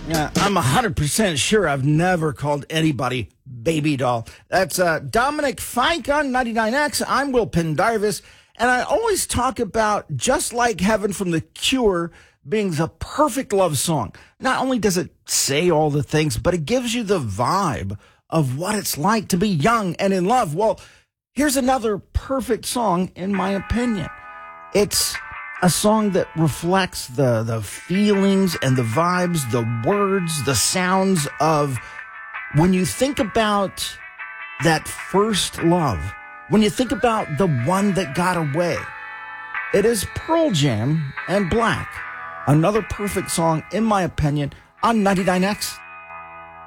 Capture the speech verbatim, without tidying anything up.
Yeah, I'm one hundred percent sure I've never called anybody baby doll. That's uh, Dominic Fike on ninety-nine X. I'm Will Pendarvis, and I always talk about Just Like Heaven from The Cure being the perfect love song. Not only does it say all the things, but it gives you the vibe of what it's like to be young and in love. Well, here's another perfect song, in my opinion. It's a song that reflects the, the feelings and the vibes, the words, the sounds of when you think about that first love, when you think about the one that got away. It is Pearl Jam and Black. Another perfect song, in my opinion, on ninety-nine X.